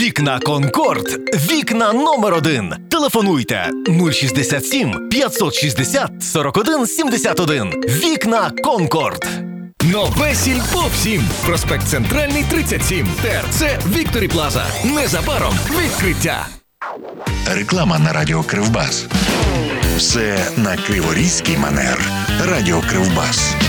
Вікна Конкорд. Вікна номер 1. Телефонуйте 067 560 41 71. Вікна Конкорд. Нове Сільпо всім. Проспект Центральний, 37. ТРЦ Вікторі Плаза. Незабаром відкриття. Реклама на Радіо Кривбас. Все на криворізький манер. Радіо Кривбас.